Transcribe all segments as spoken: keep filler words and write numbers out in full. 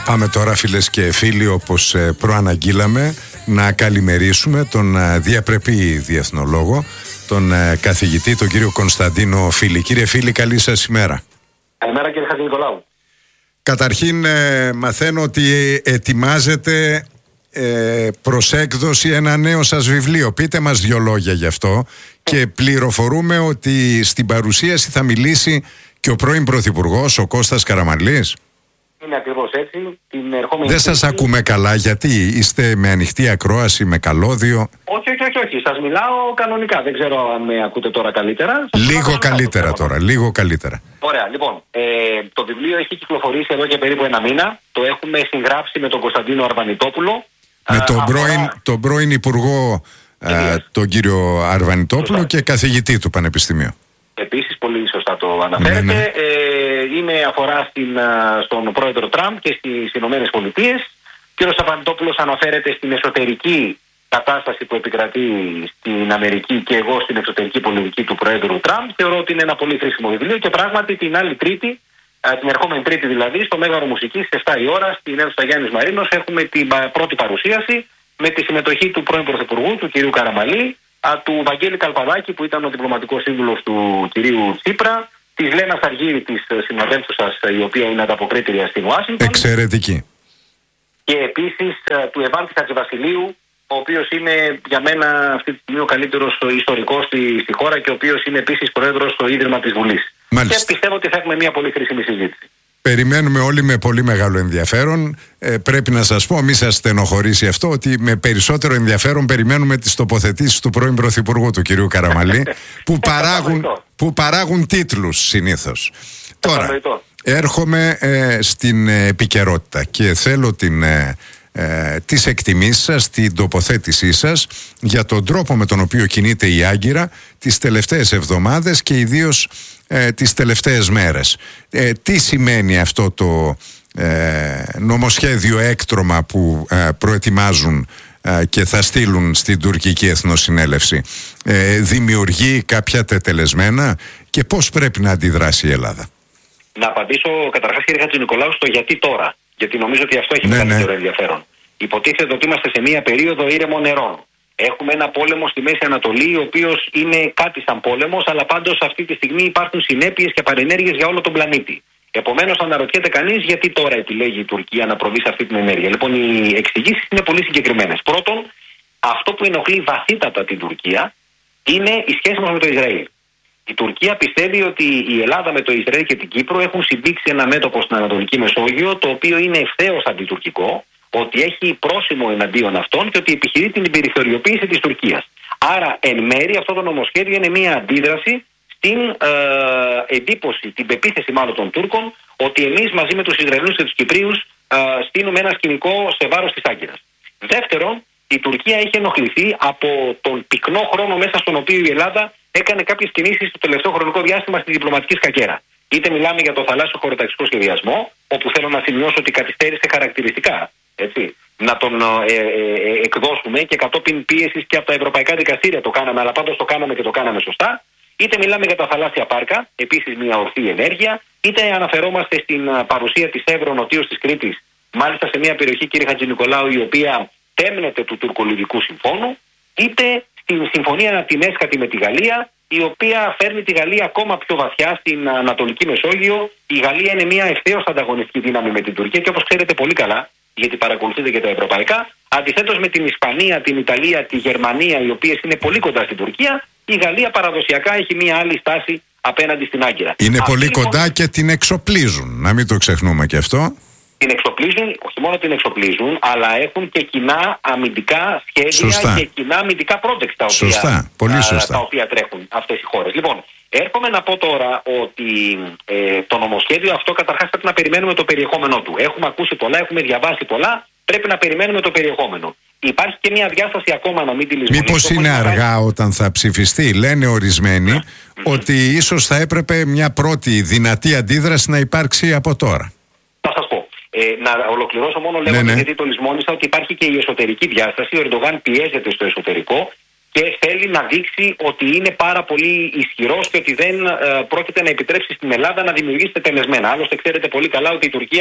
Πάμε τώρα, φίλες και φίλοι, όπως προαναγγείλαμε, να καλημερίσουμε τον διαπρεπή διεθνολόγο, τον καθηγητή, τον κύριο Κωνσταντίνο Φίλη. Κύριε Φίλη, καλή σας ημέρα. Καλημέρα, κύριε Χατζηνικολάου. Καταρχήν μαθαίνω ότι ετοιμάζετε ε, προς έκδοση ένα νέο σας βιβλίο. Πείτε μας δυο λόγια γι' αυτό. Και πληροφορούμε ότι στην παρουσίαση θα μιλήσει και ο πρώην Πρωθυπουργός, ο Κώστας Καραμανλής. Είναι ακριβώς έτσι. Την ερχόμενη Δεν σας ακούμε καλά, γιατί είστε με ανοιχτή ακρόαση, με καλώδιο? Όχι, όχι, όχι, όχι. Σας μιλάω κανονικά. Δεν ξέρω αν με ακούτε τώρα καλύτερα. Σας λίγο καλύτερα το τώρα, λίγο καλύτερα. Ωραία, λοιπόν. Ε, το βιβλίο έχει κυκλοφορήσει εδώ και περίπου ένα μήνα. Το έχουμε συγγράψει με τον Κωνσταντίνο Αρβανιτόπουλο. Με τον, α, πρώην, αφορά... τον πρώην Υπουργό, α, τον κύριο Αρβανιτόπουλο. Σωστά. Και καθηγητή του Πανεπιστημίου. Επίσης, πολύ σωστά το αναφέρετε. Ναι, ναι. Ε, είναι αφορά στην, στον πρόεδρο Τραμπ και στις Ηνωμένες Πολιτείες. Ο κ. Αρβανιτόπουλος αναφέρεται στην εσωτερική κατάσταση που επικρατεί στην Αμερική και εγώ στην εξωτερική πολιτική του πρόεδρου Τραμπ. Θεωρώ ότι είναι ένα πολύ χρήσιμο βιβλίο και πράγματι την άλλη Τρίτη, την ερχόμενη Τρίτη δηλαδή, στο Μέγαρο Μουσικής, στις επτά η ώρα, στην αίθουσα Γιάννης Μαρίνος, έχουμε την πρώτη παρουσίαση με τη συμμετοχή του πρώην Πρωθυπουργού, του κ. Καραμανλή, του Βαγγέλη Καλπαδάκη, που ήταν ο διπλωματικός σύμβουλος του κυρίου Τσίπρα, της Λένας Αργύρη, της συναδέλφου σας, η οποία είναι ανταποκρίτρια στην Ουάσιγκτον. Εξαιρετική. Και επίσης του Ευάντη Χατζηβασιλείου, ο οποίος είναι για μένα αυτή τη στιγμή ο καλύτερος ιστορικός στη, στη χώρα και ο οποίος είναι επίσης πρόεδρος στο Ίδρυμα της Βουλής. Μάλιστα. Και πιστεύω ότι θα έχουμε μια πολύ χρήσιμη συζήτηση. Περιμένουμε όλοι με πολύ μεγάλο ενδιαφέρον. Ε, πρέπει να σας πω, μη σας στενοχωρήσει αυτό, ότι με περισσότερο ενδιαφέρον περιμένουμε τις τοποθετήσεις του πρώην Πρωθυπουργού, του κυρίου Καραμανλή, που, παράγουν, που παράγουν τίτλους συνήθως. Τώρα, έρχομαι ε, στην επικαιρότητα και θέλω την, ε, ε, τις εκτιμήσεις σας, την τοποθέτησή σας για τον τρόπο με τον οποίο κινείται η Άγκυρα τις τελευταίες εβδομάδες και ιδίως ε, τις τελευταίες μέρες. Ε, τι σημαίνει αυτό το ε, νομοσχέδιο έκτρωμα που ε, προετοιμάζουν ε, και θα στείλουν στην τουρκική εθνοσυνέλευση? Ε, δημιουργεί κάποια τετελεσμένα και πώς πρέπει να αντιδράσει η Ελλάδα? Να απαντήσω καταρχάς, κύριε Χατζηνικολάου, στο γιατί τώρα. Γιατί νομίζω ότι αυτό έχει ναι, μεγαλύτερο ναι. ενδιαφέρον. Υποτίθεται ότι είμαστε σε μία περίοδο ήρεμων νερών. Έχουμε ένα πόλεμο στη Μέση Ανατολή, ο οποίος είναι κάτι σαν πόλεμος, αλλά πάντως αυτή τη στιγμή υπάρχουν συνέπειες και παρενέργειες για όλο τον πλανήτη. Επομένως, αναρωτιέται κανείς γιατί τώρα επιλέγει η Τουρκία να προβεί σε αυτή την ενέργεια. Λοιπόν, οι εξηγήσεις είναι πολύ συγκεκριμένες. Πρώτον, αυτό που ενοχλεί βαθύτατα την Τουρκία είναι η σχέση μας με το Ισραήλ. Η Τουρκία πιστεύει ότι η Ελλάδα με το Ισραήλ και την Κύπρο έχουν συμπήξει ένα μέτωπο στην Ανατολική Μεσόγειο, το οποίο είναι ευθέως αντιτουρκικό, ότι έχει πρόσημο εναντίον αυτών και ότι επιχειρεί την περιθωριοποίηση της Τουρκίας. Άρα, εν μέρει, αυτό το νομοσχέδιο είναι μια αντίδραση στην ε, εντύπωση, την πεποίθηση μάλλον των Τούρκων, ότι εμείς μαζί με τους Ισραηλούς και τους Κυπρίους ε, στείλουμε ένα σκηνικό σε βάρος της Άγκυρας. Δεύτερον, η Τουρκία έχει ενοχληθεί από τον πυκνό χρόνο μέσα στον οποίο η Ελλάδα έκανε κάποιες κινήσεις στο τελευταίο χρονικό διάστημα στη διπλωματική σκακέρα. Είτε μιλάμε για το θαλάσσιο χωροταξικό σχεδιασμό, όπου θέλω να σημειώσω ότι καθυστέρησε χαρακτηριστικά, έτσι, να τον ε, ε, εκδώσουμε και κατόπιν πίεσης και από τα ευρωπαϊκά δικαστήρια το κάναμε, αλλά πάντως το κάναμε και το κάναμε σωστά. Είτε μιλάμε για τα θαλάσσια πάρκα, επίσης μια ορθή ενέργεια, είτε αναφερόμαστε στην παρουσία της Εύρω νοτίως της Κρήτης, μάλιστα σε μια περιοχή, κύριε Χατζηνικολάου, η οποία τέμνεται του τουρκολιβικού συμφώνου, είτε στην συμφωνία την έσχατη με τη Γαλλία, η οποία φέρνει τη Γαλλία ακόμα πιο βαθιά στην Ανατολική Μεσόγειο. Η Γαλλία είναι μια ευθέως ανταγωνιστική δύναμη με την Τουρκία και όπως ξέρετε πολύ καλά, γιατί παρακολουθείτε και τα ευρωπαϊκά, αντιθέτως με την Ισπανία, την Ιταλία, τη Γερμανία, οι οποίες είναι πολύ κοντά στην Τουρκία, η Γαλλία παραδοσιακά έχει μια άλλη στάση απέναντι στην Άγκυρα. Είναι Αυτή πολύ λοιπόν, κοντά και την εξοπλίζουν, να μην το ξεχνούμε και αυτό. Την εξοπλίζουν, όχι μόνο την εξοπλίζουν, αλλά έχουν και κοινά αμυντικά σχέδια. Σωστά. Και κοινά αμυντικά projects τα οποία, σωστά. Πολύ σωστά. τα οποία τρέχουν αυτές οι χώρες. Λοιπόν, έρχομαι να πω τώρα ότι ε, το νομοσχέδιο αυτό καταρχάς πρέπει να περιμένουμε το περιεχόμενό του. Έχουμε ακούσει πολλά, έχουμε διαβάσει πολλά, πρέπει να περιμένουμε το περιεχόμενο. Υπάρχει και μια διάσταση ακόμα, να μην τη λησμονήσουμε. Μήπως είναι αργά όταν θα ψηφιστεί? Λένε ορισμένοι mm-hmm. ότι ίσως θα έπρεπε μια πρώτη δυνατή αντίδραση να υπάρξει από τώρα. Θα σας πω. Ε, να ολοκληρώσω μόνο λέγοντας, ναι, ναι. γιατί το λησμόνισα, ότι υπάρχει και η εσωτερική διάσταση. Ο Ερντογάν πιέζεται στο εσωτερικό και θέλει να δείξει ότι είναι πάρα πολύ ισχυρός και ότι δεν ε, πρόκειται να επιτρέψει στην Ελλάδα να δημιουργήσει τετελεσμένα. Άλλωστε, ξέρετε πολύ καλά ότι η Τουρκία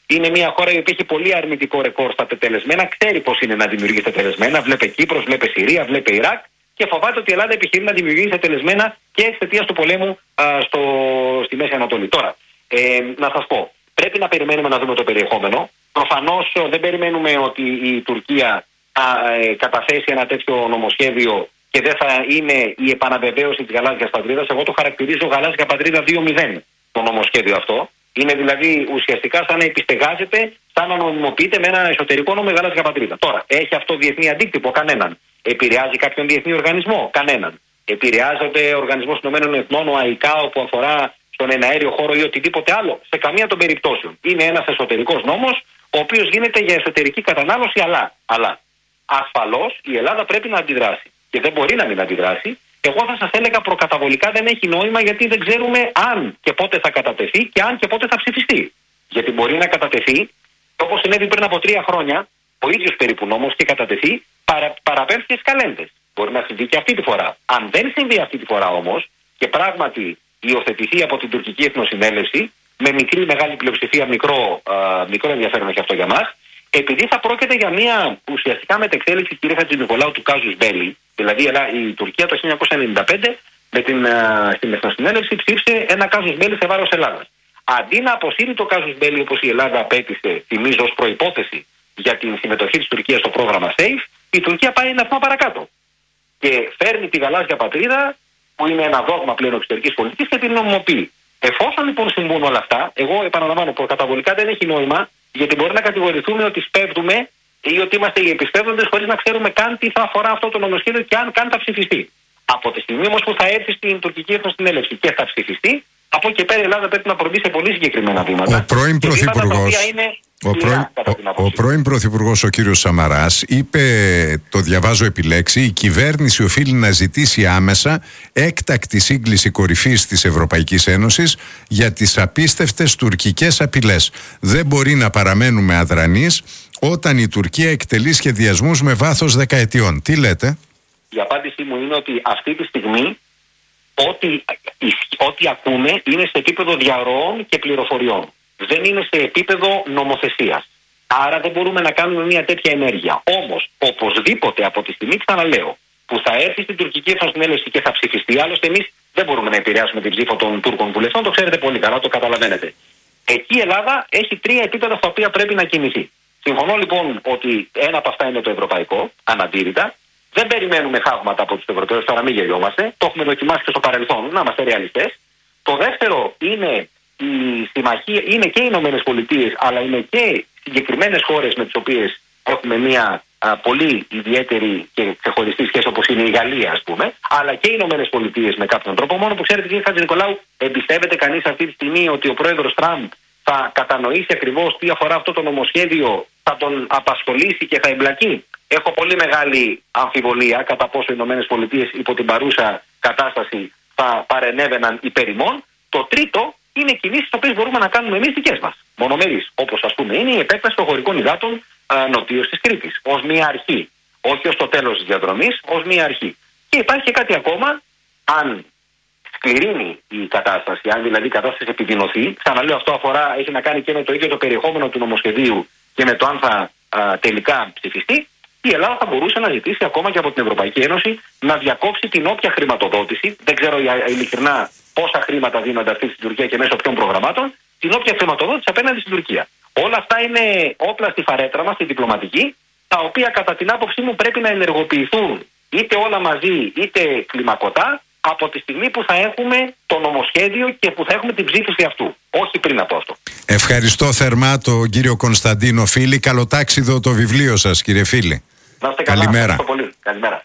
Είναι μια χώρα η οποία έχει πολύ αρνητικό ρεκόρ στα τετελεσμένα, ξέρει πώς είναι να δημιουργήσει τετελεσμένα. Βλέπε Κύπρος, βλέπε Συρία, βλέπε Ιράκ και φοβάται ότι η Ελλάδα επιχειρεί να δημιουργήσει τετελεσμένα και εξαιτίας του πολέμου α, στο, στη Μέση Ανατολή. Τώρα, ε, να σας πω, πρέπει να περιμένουμε να δούμε το περιεχόμενο. Προφανώς δεν περιμένουμε ότι η Τουρκία θα ε, καταθέσει ένα τέτοιο νομοσχέδιο και δεν θα είναι η επαναβεβαίωση της γαλάζιας πατρίδας. Εγώ το χαρακτηρίζω γαλάζια πατρίδα δύο μηδέν το νομοσχέδιο αυτό. Είναι δηλαδή ουσιαστικά σαν να επιστεγάζεται, σαν να νομιμοποιείται με ένα εσωτερικό νόμο η γαλάζια πατρίδα. Τώρα, έχει αυτό διεθνή αντίκτυπο? Κανέναν. Επηρεάζει κάποιον διεθνή οργανισμό? Κανέναν. Επηρεάζεται ο Οργανισμός Ηνωμένων Εθνών, ο ΑΙΚΑΟ, που αφορά στον εναέριο χώρο ή οτιδήποτε άλλο? Σε καμία των περιπτώσεων. Είναι ένας εσωτερικός νόμος, ο οποίος γίνεται για εσωτερική κατανάλωση, αλλά, αλλά ασφαλώς η Ελλάδα πρέπει να αντιδράσει. Και δεν μπορεί να μην αντιδράσει. Εγώ θα σας έλεγα προκαταβολικά δεν έχει νόημα, γιατί δεν ξέρουμε αν και πότε θα κατατεθεί και αν και πότε θα ψηφιστεί. Γιατί μπορεί να κατατεθεί, όπως συνέβη πριν από τρία χρόνια, ο ίδιος περίπου νόμος, και κατατεθεί, παρα, παραπέμψει στις καλένδες. Μπορεί να συμβεί και αυτή τη φορά. Αν δεν συμβεί αυτή τη φορά όμως, και πράγματι υιοθετηθεί από την τουρκική εθνοσυνέλευση, με μικρή μεγάλη πλειοψηφία, μικρό, α, μικρό ενδιαφέρον έχει αυτό για μας, επειδή θα πρόκειται για μια ουσιαστικά μετεξέλιξη, κύριε Χατζηνικολάου, του κάζους μπέλι. Δηλαδή η Τουρκία το χίλια εννιακόσια ενενήντα πέντε με την, α, στην Εθνοσυνέλευση ψήφισε ένα κάζους μπέλι σε βάρος Ελλάδας. Αντί να αποσύρει το κάζους μπέλι όπως η Ελλάδα απέτησε, θυμίζω, ως προϋπόθεση για την συμμετοχή της Τουρκίας στο πρόγραμμα SAFE, η Τουρκία πάει ένα βήμα παρακάτω. Και φέρνει τη γαλάζια πατρίδα, που είναι ένα δόγμα πλέον εξωτερικής πολιτικής, και την νομιμοποιεί. Εφόσον λοιπόν συμβούν όλα αυτά, εγώ επαναλαμβάνω, προκαταβολικά δεν έχει νόημα, γιατί μπορεί να κατηγορηθούμε ότι σπέβδουμε ή ότι είμαστε οι επισπεύδοντες χωρίς να ξέρουμε καν τι θα αφορά αυτό το νομοσχέδιο και αν καν θα ψηφιστεί. Από τη στιγμή όμως που θα έρθει στην τουρκική εθνοσυνέλευση και θα ψηφιστεί, από εκεί πέρα η Ελλάδα πρέπει να προβεί σε πολύ συγκεκριμένα βήματα. Ο πρώην Πρωθυπουργός, ο πρώην, ο, ο πρώην Πρωθυπουργός ο κύριος Σαμαράς είπε, το διαβάζω επιλέξει, η κυβέρνηση οφείλει να ζητήσει άμεσα έκτακτη σύγκληση κορυφής της Ευρωπαϊκής Ένωσης για τις απίστευτες τουρκικές απειλές. Δεν μπορεί να παραμένουμε αδρανείς όταν η Τουρκία εκτελεί σχεδιασμούς με βάθος δεκαετιών. Τι λέτε? Η απάντησή μου είναι ότι αυτή τη στιγμή ό,τι, ό,τι ακούμε είναι σε επίπεδο διαρροών και πληροφοριών. Δεν είναι σε επίπεδο νομοθεσίας. Άρα δεν μπορούμε να κάνουμε μια τέτοια ενέργεια. Όμως, οπωσδήποτε από τη στιγμή, ξαναλέω, που θα έρθει στην τουρκική εθνοσυνέλευση και θα ψηφιστεί, άλλωστε εμείς δεν μπορούμε να επηρεάσουμε την ψήφο των Τούρκων βουλευτών, το ξέρετε πολύ καλά, το καταλαβαίνετε. Εκεί η Ελλάδα έχει τρία επίπεδα στα οποία πρέπει να κινηθεί. Συμφωνώ λοιπόν ότι ένα από αυτά είναι το ευρωπαϊκό, αναντήρητα. Δεν περιμένουμε θαύματα από τους Ευρωπαίους, τώρα μην γελιόμαστε. Το έχουμε δοκιμάσει και στο παρελθόν, να είμαστε ρεαλιστές. Το δεύτερο είναι η συμμαχία, είναι και οι Ηνωμένες Πολιτείες, αλλά είναι και συγκεκριμένες χώρες με τις οποίες έχουμε μια α, πολύ ιδιαίτερη και ξεχωριστή σχέση, όπως είναι η Γαλλία, ας πούμε, αλλά και οι Ηνωμένες Πολιτείες με κάποιον τρόπο. Μόνο που ξέρετε, κύριε Χατζηνικολάου, εμπιστεύεται κανείς αυτή τη στιγμή ότι ο πρόεδρος Τραμπ θα κατανοήσει ακριβώς τι αφορά αυτό το νομοσχέδιο, θα τον απασχολήσει και θα εμπλακεί? Έχω πολύ μεγάλη αμφιβολία κατά πόσο οι Ηνωμένες Πολιτείες υπό την παρούσα κατάσταση θα παρενέβαιναν υπέρ ημών. Το τρίτο είναι κινήσεις τις οποίες μπορούμε να κάνουμε εμείς δικές μας, μονομερείς, όπως ας πούμε είναι η επέκταση των χωρικών υδάτων νοτίως της Κρήτης, ως μία αρχή. Όχι ως το τέλος της διαδρομής, ως μία αρχή. Και υπάρχει και κάτι ακόμα, αν σκληρύνει η κατάσταση, αν δηλαδή η κατάσταση επιδεινωθεί, ξαναλέω, αυτό αφορά, έχει να κάνει και με το ίδιο το περιεχόμενο του νομοσχεδίου και με το αν θα α, τελικά ψηφιστεί, η Ελλάδα θα μπορούσε να ζητήσει ακόμα και από την Ευρωπαϊκή Ένωση να διακόψει την όποια χρηματοδότηση, δεν ξέρω ειλικρινά πόσα χρήματα δίνονται αυτή στην Τουρκία και μέσω ποιων προγραμμάτων, την όποια χρηματοδότηση απέναντι στην Τουρκία. Όλα αυτά είναι όπλα στη φαρέτρα μας, στη διπλωματική, τα οποία κατά την άποψή μου πρέπει να ενεργοποιηθούν είτε όλα μαζί είτε κλιμακωτά, από τη στιγμή που θα έχουμε το νομοσχέδιο και που θα έχουμε την ψήφιση αυτού. Όχι πριν από αυτό. Ευχαριστώ θερμά τον κύριο Κωνσταντίνο Φίλη. Καλοτάξιδο το βιβλίο σας, κύριε Φίλη. Να είστε καλά. Καλημέρα. Ευχαριστώ πολύ. Καλημέρα.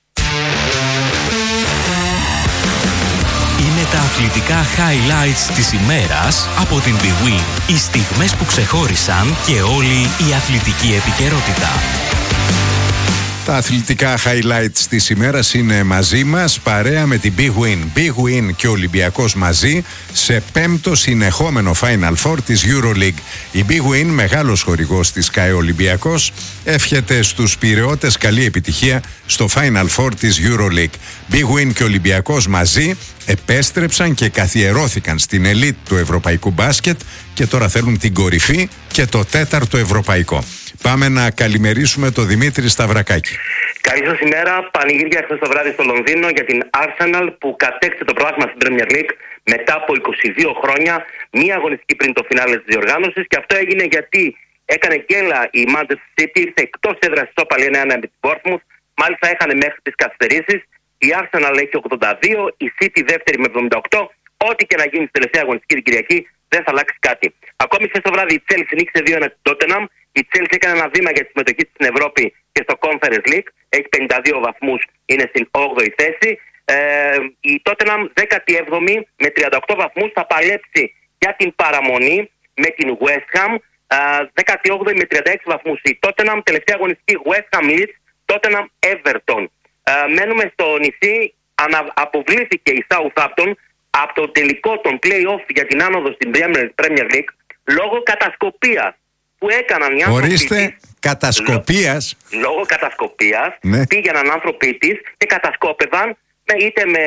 Είναι τα αθλητικά highlights της ημέρας από την bwin. Οι στιγμές που ξεχώρισαν και όλη η αθλητική επικαιρότητα. Τα αθλητικά highlights της ημέρας είναι μαζί μας, παρέα με την Big Win. Big Win και ο Ολυμπιακός μαζί σε πέμπτο συνεχόμενο Final Four της EuroLeague. Η Big Win, μεγάλος χορηγός της ΚΑΕ Ολυμπιακός, εύχεται στους πειραιώτες καλή επιτυχία στο Final Four της EuroLeague. Big Win και ο Ολυμπιακός μαζί επέστρεψαν και καθιερώθηκαν στην ελίτ του ευρωπαϊκού μπάσκετ και τώρα θέλουν την κορυφή και το τέταρτο ευρωπαϊκό. Πάμε να καλημερίσουμε τον Δημήτρη Σταυρακάκη. Καλή σας ημέρα. Πανηγύρια χθες το βράδυ στο Λονδίνο για την Arsenal που κατέκτησε το πρωτάθλημα στην Premier League μετά από είκοσι δύο χρόνια, μία αγωνιστική πριν το φινάλε της διοργάνωσης, και αυτό έγινε γιατί έκανε γκέλα η Manchester City, ήρθε εκτός έδρας της Όπαλη ένα ένα με την Bournemouth, μάλιστα έχανε μέχρι τις καθυστερήσεις. Η Arsenal έχει ογδόντα δύο, η City δεύτερη με εβδομήντα οκτώ. Ό,τι και να γίνει στη τελευταία αγωνιστική την Κυριακή δεν θα αλλάξει κάτι. Ακόμη χθες το βράδυ η Chelsea νίκησε δύο ένα την Tottenham. Η Chelsea έκανε ένα βήμα για τη συμμετοχή στην Ευρώπη και στο Conference League. Έχει πενήντα δύο βαθμούς, είναι στην όγδοη θέση. Ε, η Tottenham δέκατη έβδομη με τριάντα οκτώ βαθμούς, θα παλέψει για την παραμονή με την West Ham. Ε, δέκατη όγδοη με τριάντα έξι βαθμούς η Tottenham. Τελευταία αγωνιστική West Ham Leeds, Tottenham Everton. Ε, μένουμε στο νησί. Ανα, αποβλήθηκε η Southampton από το τελικό των play-off για την άνοδο στην Premier League λόγω κατασκοπίας που έκαναν οι άνθρωποι. Ορίστε, της, κατασκοπίας. Λόγω, λόγω κατασκοπίας, ναι. Πήγαιναν άνθρωποι της και κατασκόπευαν είτε με,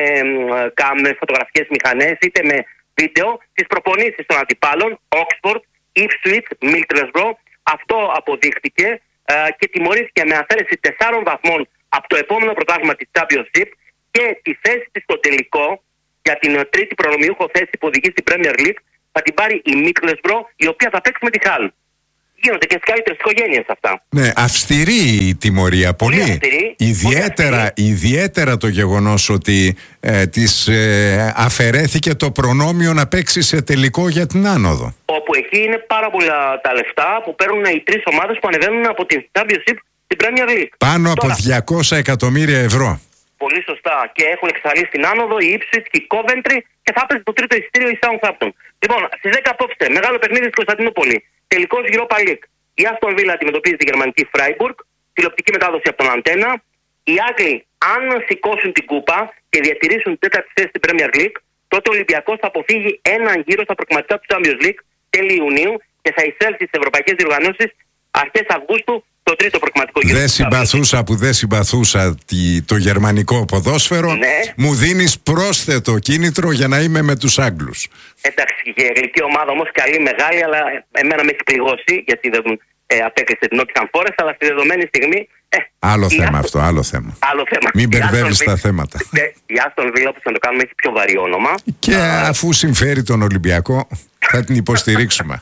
με φωτογραφικές μηχανές είτε με βίντεο τις προπονήσεις των αντιπάλων, Oxford, Ipswich, Middlesbrough. Αυτό αποδείχτηκε ε, και τιμωρήθηκε με αφαίρεση τεσσάρων βαθμών από το επόμενο πρωτάθλημα της Championship και τη θέση της στο τελικό για την τρίτη προνομιούχο θέση που οδηγεί στην Premier League θα την πάρει η Middlesbrough, η οποία θα παίξει με τη Hull. Γίνονται και στις καλύτερες οικογένειες αυτά. Ναι, αυστηρή η τιμωρία, πολύ. πολύ αυστηρή, ιδιαίτερα, πολύ αυστηρή. Ιδιαίτερα το γεγονός ότι ε, της ε, αφαιρέθηκε το προνόμιο να παίξει σε τελικό για την άνοδο. Όπου εκεί είναι πάρα πολλά τα λεφτά που παίρνουν οι τρεις ομάδες που ανεβαίνουν από την Championship στην Premier League. Πάνω Τώρα, από διακόσια εκατομμύρια ευρώ. Πολύ σωστά. Και έχουν εξασφαλίσει την άνοδο η Ipswich και η Coventry και θα έπαιζε το τρίτο εισιτήριο η Southampton. Λοιπόν, στις δέκα απόψε, μεγάλο παιχνίδι στην Κωνσταντινούπολη. Τελικός Europa League. Η Aston Villa αντιμετωπίζει τη γερμανική Freiburg. Τηλεοπτική μετάδοση από τον Αντένα. Οι Άγγλοι, αν σηκώσουν την κούπα και διατηρήσουν την τέταρτη θέση στην Premier League, τότε ο Ολυμπιακός θα αποφύγει έναν γύρο στα προκριματικά του Champions League τέλη Ιουνίου και θα εισέλθει στις ευρωπαϊκές διοργανώσεις αρχές Αυγούστου το τρίτο προκριματικό γύρο. Δεν συμπαθούσα που δεν συμπαθούσα τη, το γερμανικό ποδόσφαιρο. Ναι. Μου δίνεις πρόσθετο κίνητρο για να είμαι με τους Άγγλους. Εντάξει, η γαλλική ομάδα όμως καλή, μεγάλη, αλλά εμένα με έχει πληγώσει γιατί δεν ε, απέκλεισε την Nottingham Forest, αλλά στη δεδομένη στιγμή. Ε, άλλο θέμα Άστον... αυτό, άλλο θέμα. Άλλο θέμα. Μην μπερδεύεις τα θέματα. Ναι, η Aston Villa, όπως να το κάνουμε, έχει πιο βαρύ όνομα. Και Α... αφού συμφέρει τον Ολυμπιακό, θα την υποστηρίξουμε.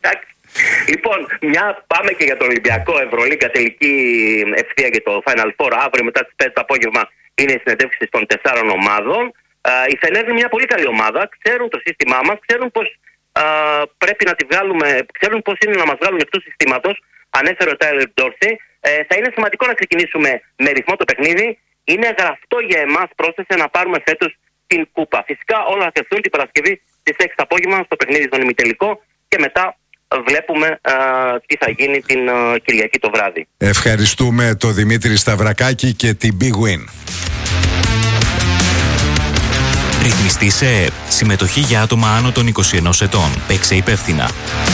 Λοιπόν, μια, πάμε και για τον Ολυμπιακό. Ευρωλίγκα, τελική ευθεία για το Final Four. Αύριο μετά τις πέντε το απόγευμα είναι η συνεντεύξη των τεσσάρων ομάδων. Uh, η Φενέρ είναι μια πολύ καλή ομάδα. Ξέρουν το σύστημά μας, ξέρουν πως uh, πρέπει να τη βγάλουμε, ξέρουν πως είναι να μας βγάλουν εκτός συστήματος. Ανέφερε ο Τάιλερ Ντόρσεϊ. Uh, θα είναι σημαντικό να ξεκινήσουμε με ρυθμό το παιχνίδι. Είναι γραφτό για εμάς πρόσθεσε να πάρουμε φέτος την κούπα. Φυσικά όλα θα τεθούν την Παρασκευή στις έξι το απόγευμα στο παιχνίδι στον ημιτελικό και μετά βλέπουμε α, τι θα γίνει την α, Κυριακή το βράδυ. Ευχαριστούμε τον Δημήτρη Σταυρακάκη και την Big Win. Ρυθμιστή σε ΕΕΠ. Συμμετοχή για άτομα άνω των είκοσι ενός ετών. Παίξε υπεύθυνα.